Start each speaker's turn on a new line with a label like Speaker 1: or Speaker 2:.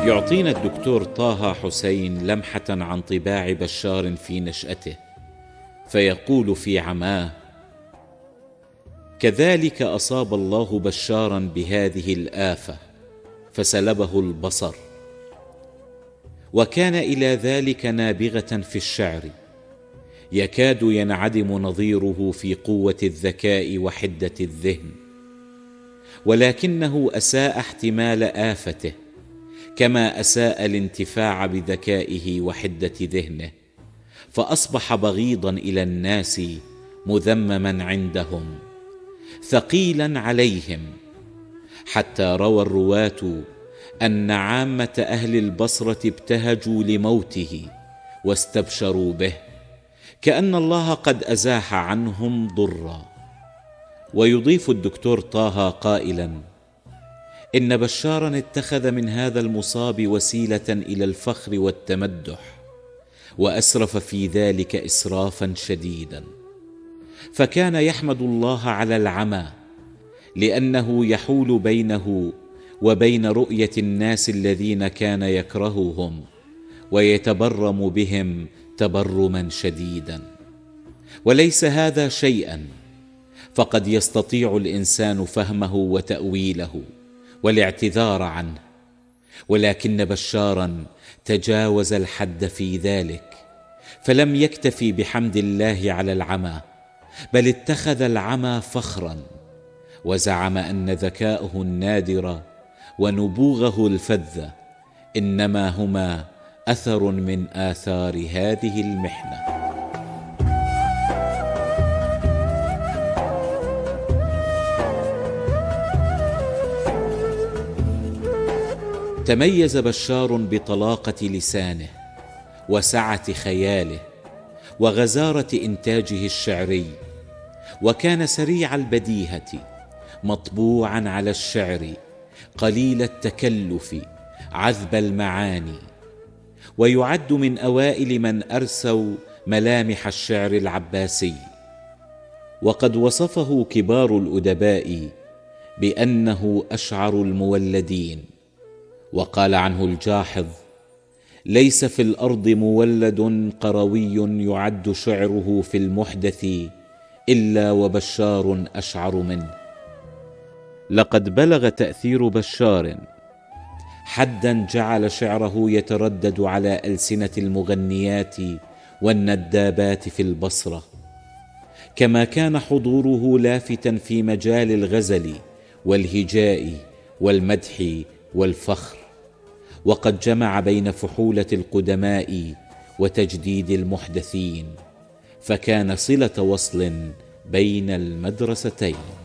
Speaker 1: يعطينا الدكتور طه حسين لمحة عن طباع بشار في نشأته، فيقول في عماه: كذلك أصاب الله بشارا بهذه الآفة فسلبه البصر، وكان إلى ذلك نابغة في الشعر، يكاد ينعدم نظيره في قوة الذكاء وحدة الذهن، ولكنه أساء احتمال آفته كما أساء الانتفاع بذكائه وحدة ذهنه، فأصبح بغيضا إلى الناس، مذمما عندهم، ثقيلا عليهم، حتى روى الرواة أن عامة أهل البصرة ابتهجوا لموته واستبشروا به، كأن الله قد أزاح عنهم ضرا. ويضيف الدكتور طه قائلا: إن بشارا اتخذ من هذا المصاب وسيلة إلى الفخر والتمدح، وأسرف في ذلك إسرافا شديدا، فكان يحمد الله على العمى لأنه يحول بينه وبين رؤية الناس الذين كان يكرههم ويتبرم بهم تبرما شديدا. وليس هذا شيئا، فقد يستطيع الإنسان فهمه وتأويله والاعتذار عنه، ولكن بشارا تجاوز الحد في ذلك، فلم يكتفي بحمد الله على العمى، بل اتخذ العمى فخرا، وزعم أن ذكاءه النادر ونبوغه الفذ إنما هما أثر من آثار هذه المحنة. تميز بشار بطلاقة لسانه وسعة خياله وغزارة إنتاجه الشعري، وكان سريع البديهة، مطبوعا على الشعر، قليل التكلف، عذب المعاني، ويعد من أوائل من أرسوا ملامح الشعر العباسي. وقد وصفه كبار الأدباء بأنه أشعر المولدين، وقال عنه الجاحظ: ليس في الأرض مولد قروي يعد شعره في المحدث إلا وبشار أشعر منه. لقد بلغ تأثير بشار حدا جعل شعره يتردد على ألسنة المغنيات والندابات في البصرة، كما كان حضوره لافتا في مجال الغزل والهجاء والمدح والفخر، وقد جمع بين فحولة القدماء وتجديد المحدثين، فكان صلة وصل بين المدرستين.